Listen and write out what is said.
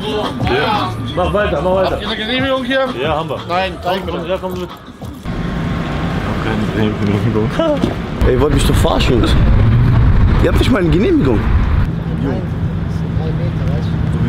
Ja. Mach weiter, mach weiter. Habt ihr eine Genehmigung hier? Ja, haben wir. Nein, zeig Komm, mir. ja, komm mit. Keine Genehmigung. Ey, ihr wollt mich doch verarschen, Jungs. Ihr habt nicht mal eine Genehmigung. Nein, 3 Meter, weißt du?